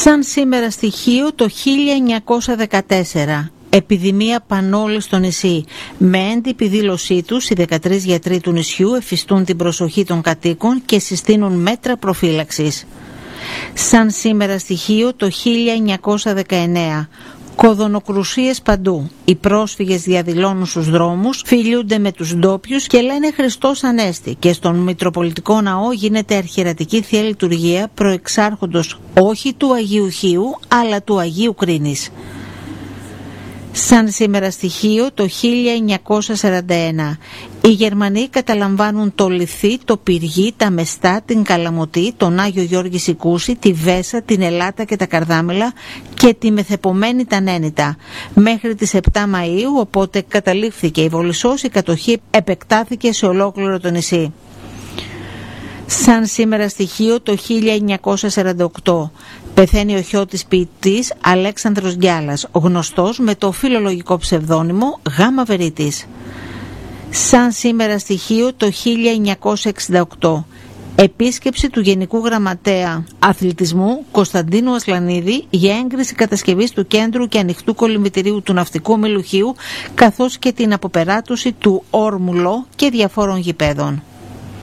Σαν σήμερα στοιχείο το 1914. Επιδημία πανόλη στο νησί. Με έντυπη δήλωσή τους, οι 13 γιατροί του νησιού εφιστούν την προσοχή των κατοίκων και συστήνουν μέτρα προφύλαξης. Σαν σήμερα στοιχείο το 1919. Κοδωνοκρουσίες παντού. Οι πρόσφυγες διαδηλώνουν στους δρόμους, φιλιούνται με τους ντόπιους και λένε Χριστός Ανέστη, και στον Μητροπολιτικό Ναό γίνεται αρχιερατική Θεία Λειτουργία προεξάρχοντος όχι του Αγίου Χίου αλλά του Αγίου Κρίνης. Σαν σήμερα στοιχείο το 1941. Οι Γερμανοί καταλαμβάνουν το Λιθί, το Πυργί, τα Μεστά, την Καλαμωτή, τον Άγιο Γιώργη Σικούση, τη Βέσα, την Ελάτα και τα Καρδάμελα και τη μεθεπομένη Τανένητα. Μέχρι τις 7 Μαΐου, οπότε καταλήφθηκε η Βολισσός, η κατοχή επεκτάθηκε σε ολόκληρο το νησί. Σαν σήμερα στοιχείο το 1948. Πεθαίνει ο χιώτης ποιητής Αλέξανδρος Γκιάλας, γνωστός με το φιλολογικό ψευδώνυμο Γάμα Βερίτης. Σαν σήμερα στοιχείο το 1968. Επίσκεψη του Γενικού Γραμματέα Αθλητισμού Κωνσταντίνου Ασλανίδη για έγκριση κατασκευής του κέντρου και ανοιχτού κολυμβητηρίου του Ναυτικού Μελουχίου, καθώς και την αποπεράτωση του Όρμουλο και διαφόρων γηπέδων.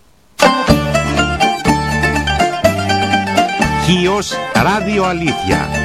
Χίος Ράδιο Αλήθεια.